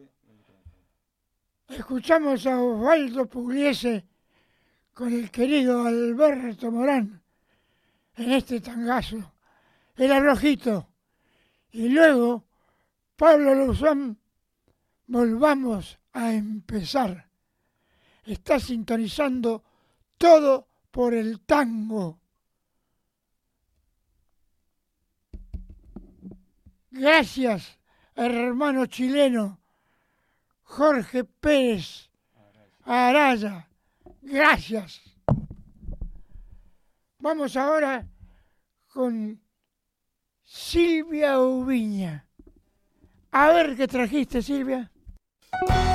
Escuchamos a Osvaldo Pugliese con el querido Alberto Morán en este tangazo, El Arrojito. Y luego, Pablo Luzán, Volvamos a empezar. Está sintonizando todo por el tango. Gracias, hermano chileno Jorge Pérez Araya. Gracias. Vamos ahora con Silvia Ubiña. A ver qué trajiste, Silvia.